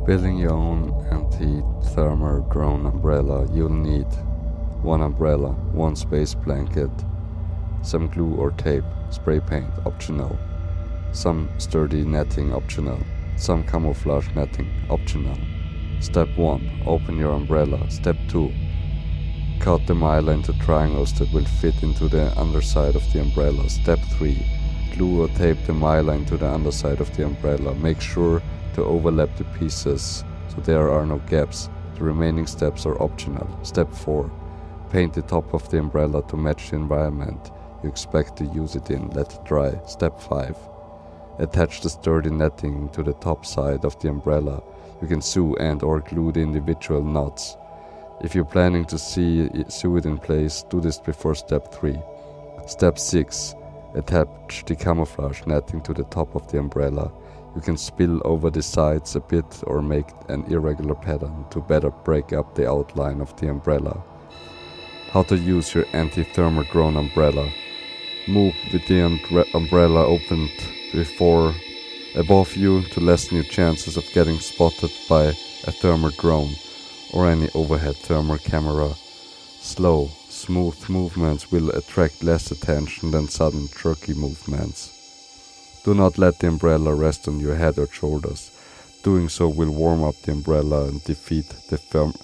Building your own anti-thermal drone umbrella, you'll need one umbrella, one space blanket, some glue or tape, spray paint optional, some sturdy netting optional, some camouflage netting optional. Step 1. Open your umbrella. Step 2. Cut the mylar into triangles that will fit into the underside of the umbrella. Step 3. Glue or tape the mylar into the underside of the umbrella. Make sure to overlap the pieces so there are no gaps. The remaining steps are optional. Step 4. Paint the top of the umbrella to match the environment you expect to use it in. Let it dry. Step 5. Attach the sturdy netting to the top side of the umbrella. You can sew and or glue the individual knots. If you're planning to sew it in place, do this before step 3. Step 6. Attach the camouflage netting to the top of the umbrella. You can spill over the sides a bit or make an irregular pattern to better break up the outline of the umbrella. How to use your anti-thermal drone umbrella. Move with the umbrella opened above you to lessen your chances of getting spotted by a thermal drone or any overhead thermal camera. Slow, smooth movements will attract less attention than sudden, jerky movements. Do not let the umbrella rest on your head or shoulders. Doing so will warm up the umbrella and defeat the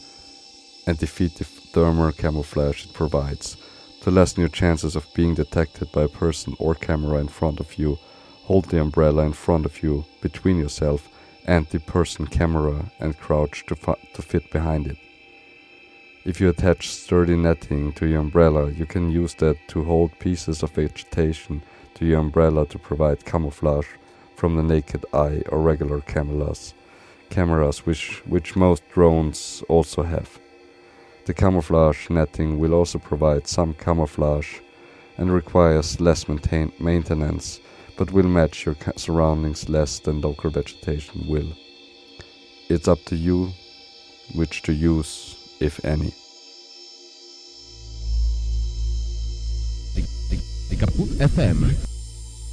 thermal camouflage it provides. To lessen your chances of being detected by a person or camera in front of you, hold the umbrella in front of you, between yourself and the person camera, and crouch to fit behind it. If you attach sturdy netting to your umbrella, you can use that to hold pieces of vegetation to your umbrella to provide camouflage from the naked eye or regular cameras which most drones also have. The camouflage netting will also provide some camouflage and requires less maintenance, but will match your surroundings less than local vegetation will. It's up to you which to use, if any. Die Kaputt FM